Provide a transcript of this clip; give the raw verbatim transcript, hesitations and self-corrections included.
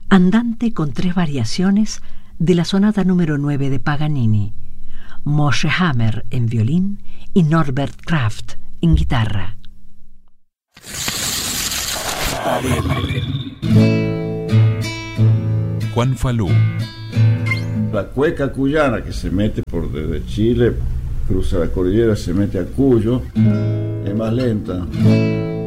andante con tres variaciones de la sonata número nueve de Paganini, Moshe Hammer en violín y Norbert Kraft en guitarra. Juan Falú. La cueca cuyana, que se mete por desde Chile, cruza la cordillera, se mete a Cuyo, es más lenta.